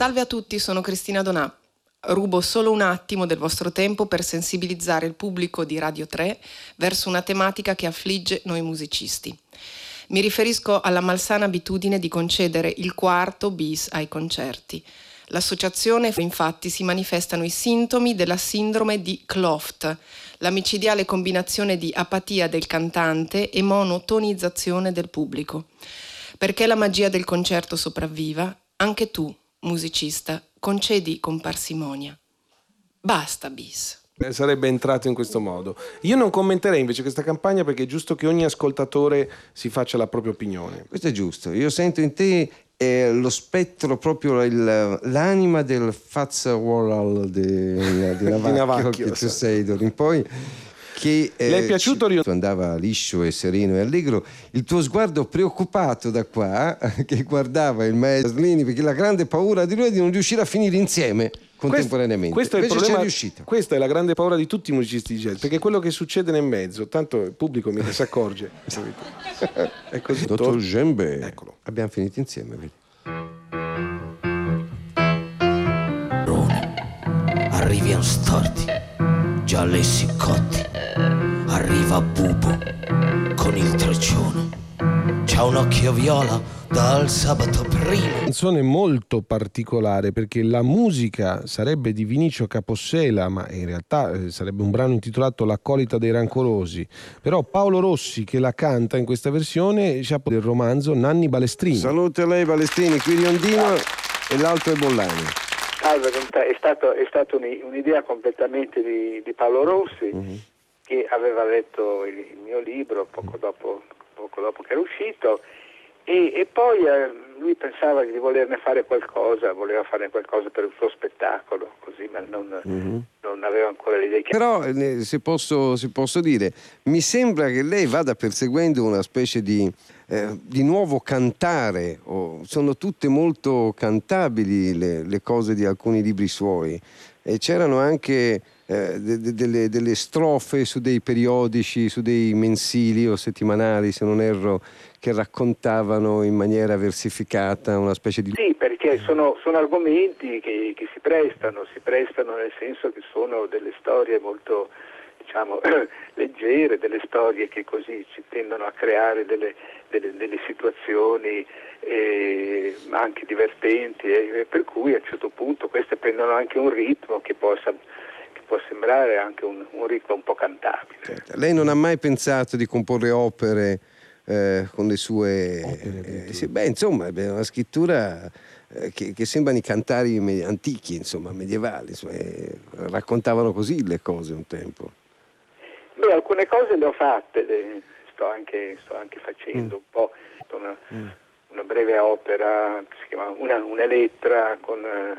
Salve a tutti, sono Cristina Donà. Rubo solo un attimo del vostro tempo per sensibilizzare il pubblico di Radio 3 verso una tematica che affligge noi musicisti. Mi riferisco alla malsana abitudine di concedere il quarto bis ai concerti. L'associazione, infatti, si manifestano i sintomi della sindrome di Kloft, la micidiale combinazione di apatia del cantante e monotonizzazione del pubblico. Perché la magia del concerto sopravviva, anche tu, musicista, concedi con parsimonia. Basta bis. Sarebbe entrato in questo modo. Io non commenterei invece questa campagna perché è giusto che ogni ascoltatore si faccia la propria opinione. Questo è giusto. Io sento in te lo spettro, proprio l'anima del Fazzaruolo di Navacchio, che tu sei d'ora in poi. Che Le è piaciuto? Andava liscio e sereno e allegro, il tuo sguardo preoccupato da qua che guardava il maestro Aslini, perché la grande paura di lui è di non riuscire a finire insieme contemporaneamente. Questo è il problema. Questa è la grande paura di tutti i musicisti di jazz, perché quello che succede nel mezzo, tanto il pubblico mica si accorge. È così. Dottor Gembe, Eccolo. abbiamo finito insieme, vedi? Arrivi a storti, già lessi cotti, arriva Bubo con il traccione, c'ha un occhio viola dal sabato primo. Canzone molto particolare perché la musica sarebbe di Vinicio Capossela, ma in realtà sarebbe un brano intitolato L'accolita dei rancorosi, però Paolo Rossi che la canta in questa versione del romanzo Nanni Balestrini. Salute a lei Balestrini, qui Riondino e l'altro è Bollani. Salve, è stata un'idea completamente di Paolo Rossi, che aveva letto il mio libro poco dopo che era uscito e poi lui pensava di volerne fare qualcosa, voleva fare qualcosa per il suo spettacolo, così, ma non aveva ancora le idee chiare. Però se posso dire, mi sembra che lei vada perseguendo una specie di nuovo cantare, sono tutte molto cantabili le cose di alcuni libri suoi, e c'erano anche delle strofe su dei periodici, su dei mensili o settimanali, se non erro, che raccontavano in maniera versificata una specie di... Sì, perché sono argomenti che si prestano nel senso che sono delle storie molto, diciamo, leggere, delle storie che così ci tendono a creare delle situazioni anche divertenti, per cui a un certo punto queste prendono anche un ritmo che può sembrare anche un ritmo un po' cantabile. Certo. Lei non ha mai pensato di comporre opere con le sue... insomma, è una scrittura che sembrano i cantari antichi, insomma, medievali, insomma, raccontavano così le cose un tempo. Beh, alcune cose le ho fatte, sto anche facendo un po', una breve opera, si chiama una Elettra con